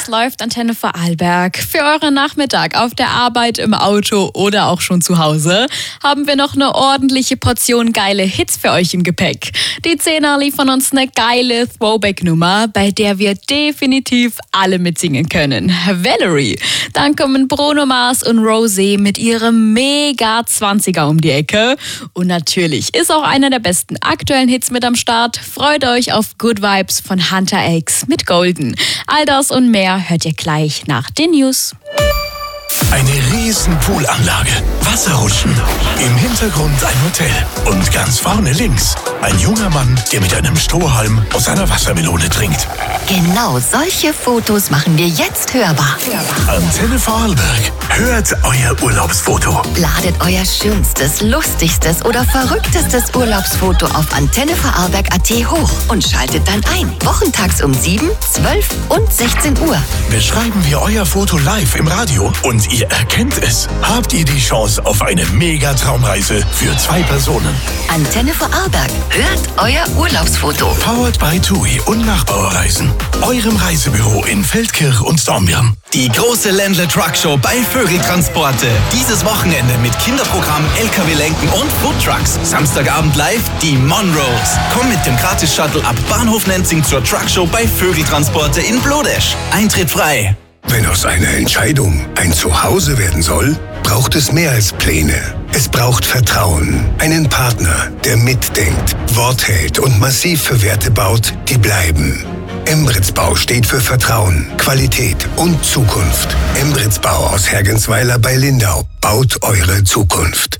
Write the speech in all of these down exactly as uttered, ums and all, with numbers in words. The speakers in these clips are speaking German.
Was läuft Antenne Vorarlberg? Für euren Nachmittag auf der Arbeit, im Auto oder auch schon zu Hause haben wir noch eine ordentliche Portion geile Hits für euch im Gepäck. Die Zehner liefern uns eine geile Throwback-Nummer, bei der wir definitiv alle mitsingen können. Valerie. Dann kommen Bruno Mars und Rosé mit ihrem mega zwanziger um die Ecke. Und natürlich ist auch einer der besten aktuellen Hits mit am Start. Freut euch auf Good Vibes von Hunter X mit Golden. All das und mehr hört ihr gleich nach den News. Eine riesen Poolanlage, Wasserrutschen, im Hintergrund ein Hotel und ganz vorne links ein junger Mann, der mit einem Strohhalm aus einer Wassermelone trinkt. Genau solche Fotos machen wir jetzt hörbar. Antenne Vorarlberg, hört euer Urlaubsfoto. Ladet euer schönstes, lustigstes oder verrücktestes Urlaubsfoto auf antenne vorarlberg punkt at hoch und schaltet dann ein. Wochentags um sieben, zwölf und sechzehn Uhr. Beschreiben wir euer Foto live im Radio und ihr erkennt es, habt ihr die Chance auf eine Mega-Traumreise für zwei Personen. Antenne Vorarlberg. Hört euer Urlaubsfoto. Powered by TUI und Nachbauerreisen. Eurem Reisebüro in Feldkirch und Dornbirn. Die große Ländle Truck Show bei Vögeltransporte. Dieses Wochenende mit Kinderprogramm, L K W-Lenken und Foodtrucks. Samstagabend live die Monroes. Komm mit dem Gratis-Shuttle ab Bahnhof Nenzing zur Truck Show bei Vögeltransporte in Blodesch. Eintritt frei. Wenn aus einer Entscheidung ein Zuhause werden soll, braucht es mehr als Pläne. Es braucht Vertrauen, einen Partner, der mitdenkt, Wort hält und massiv für Werte baut, die bleiben. Embritz Bau steht für Vertrauen, Qualität und Zukunft. Embritz Bau aus Hergensweiler bei Lindau baut eure Zukunft.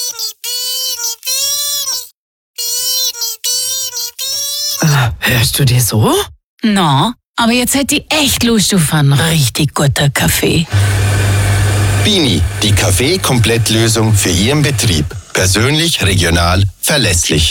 Äh, hörst du dir so? Na, aber jetzt hätte ich echt Lust auf einen richtig guten Kaffee. Bini, die Kaffee-Komplettlösung für Ihren Betrieb. Persönlich, regional, verlässlich.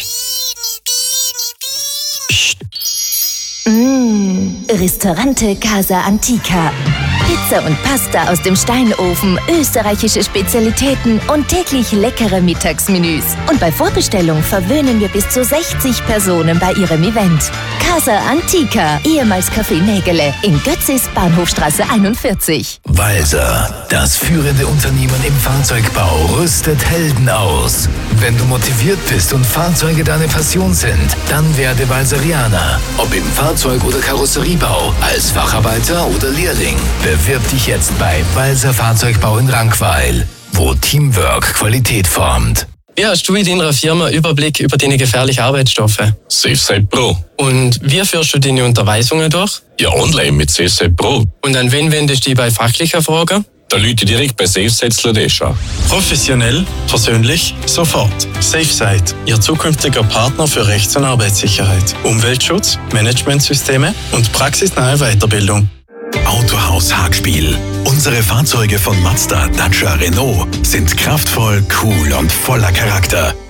Psst. Mmh, Ristorante Casa Antica. Pizza und Pasta aus dem Steinofen, österreichische Spezialitäten und täglich leckere Mittagsmenüs. Und bei Vorbestellung verwöhnen wir bis zu sechzig Personen bei ihrem Event. Casa Antica, ehemals Café Nägele, in Götzis, Bahnhofstraße einundvierzig. Walser, das führende Unternehmen im Fahrzeugbau, rüstet Helden aus. Wenn du motiviert bist und Fahrzeuge deine Passion sind, dann werde Walserianer. Ob im Fahrzeug- oder Karosseriebau, als Facharbeiter oder Lehrling. Bewirb dich jetzt bei Walser Fahrzeugbau in Rankweil, wo Teamwork Qualität formt. Wie hast du in deiner Firma Überblick über deine gefährlichen Arbeitsstoffe? SafeSite Pro. Und wie führst du deine Unterweisungen durch? Ja, online mit SafeSite Pro. Und an wen wendest du dich bei fachlicher Frage? Da Leute direkt bei SafeSite Sladesh an. Professionell, persönlich, sofort. SafeSite, Ihr zukünftiger Partner für Rechts- und Arbeitssicherheit, Umweltschutz, Managementsysteme und praxisnahe Weiterbildung. Autohaus Hagspiel. Unsere Fahrzeuge von Mazda, Dacia, Renault sind kraftvoll, cool und voller Charakter.